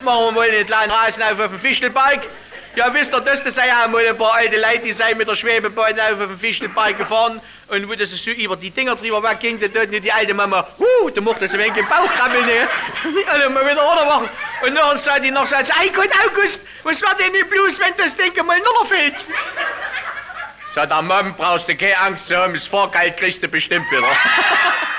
Machen wir mal einen kleinen Rasen auf dem Fichtelberg. Ja, wisst ihr, das sei ja mal ein paar alte Leute, die sind mit der Schwebebahn auf dem Fichtelberg gefahren. Und wo das so über die Dinger drüber wegging, da tut die alte Mama, da macht das ein wenig im Bauch krabbeln, ne? Also mal wieder runtermachen. Und nachher sagt die noch so, ei Gott, August, was war denn nicht bloß, wenn das Ding mal runterfällt? Sagt der Mann, brauchst du keine Angst zu haben, das Fahrgeld kriegst du bestimmt wieder.